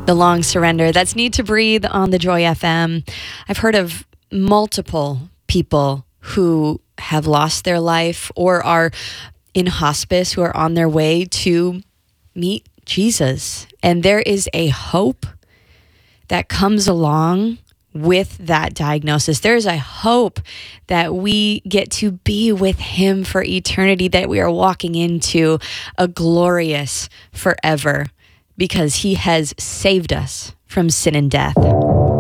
The Long Surrender. That's Need to Breathe on the Joy FM. I've heard of multiple people who have lost their life or are in hospice, who are on their way to meet Jesus. And there is a hope that comes along with that diagnosis. There is a hope that we get to be with him for eternity, that we are walking into a glorious forever because he has saved us from sin and death.